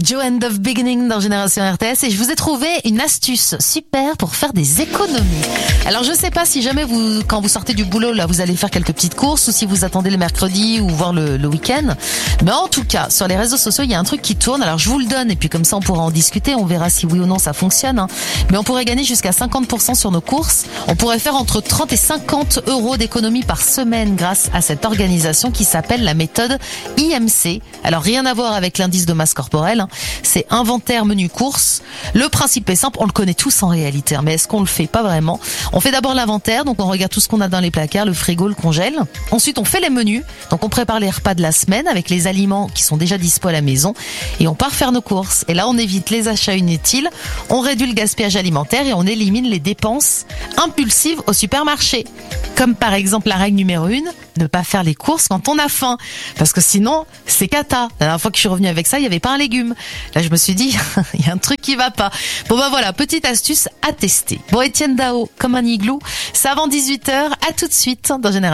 Joe and of Beginning dans Génération RTS et je vous ai trouvé une astuce super pour faire des économies. Alors je sais pas si jamais quand vous sortez du boulot là, vous allez faire quelques petites courses ou si vous attendez le mercredi ou voir le week-end. Mais en tout cas, sur les réseaux sociaux, il y a un truc qui tourne. Alors je vous le donne et puis comme ça on pourra en discuter, on verra si oui ou non ça fonctionne. Mais on pourrait gagner jusqu'à 50% sur nos courses. On pourrait faire entre 30 et 50 euros d'économie par semaine grâce à cette organisation qui s'appelle la méthode IMC. Alors rien à voir avec l'indice de masse corporelle. C'est inventaire menu courses. Le principe est simple, on le connaît tous en réalité, mais est-ce qu'on le fait pas vraiment? On fait d'abord l'inventaire, donc on regarde tout ce qu'on a dans les placards, le frigo, le congèle. Ensuite, on fait les menus, donc on prépare les repas de la semaine avec les aliments qui sont déjà dispo à la maison et on part faire nos courses. Et là, on évite les achats inutiles, on réduit le gaspillage alimentaire et on élimine les dépenses impulsives au supermarché. Comme par exemple la règle numéro 1, ne pas faire les courses quand on a faim. Parce que sinon, c'est cata. La dernière fois que je suis revenue avec ça, il n'y avait pas un légume. Là, je me suis dit, il y a un truc qui va pas. Bon, bah voilà, petite astuce à tester. Bon, Étienne Dao, comme un igloo. C'est avant 18h. À tout de suite dans Génération.